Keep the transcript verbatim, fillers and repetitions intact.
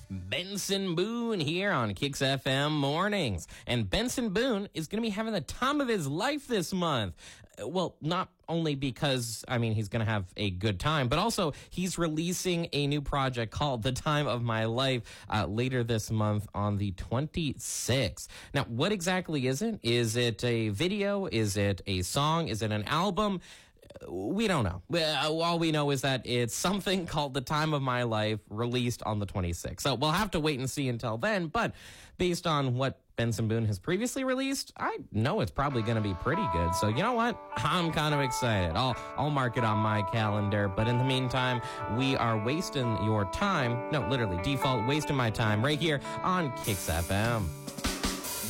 Benson Boone here on Kicks F M Mornings. And Benson Boone is going to be having the time of his life this month. Well, not only because, I mean, he's going to have a good time, but also he's releasing a new project called The Time of My Life uh, later this month on the twenty-sixth. Now, what exactly is it? Is it a video? Is it a song? Is it an album? We don't know. All we know is that it's something called The Time of My Life, released on the twenty-sixth. So we'll have to wait and see until then. But based on what Benson Boone has previously released, I know it's probably going to be pretty good. So you know what? I'm kind of excited. I'll, I'll mark it on my calendar. But in the meantime, we are wasting your time. No, literally, default wasting my time right here on Kicks F M.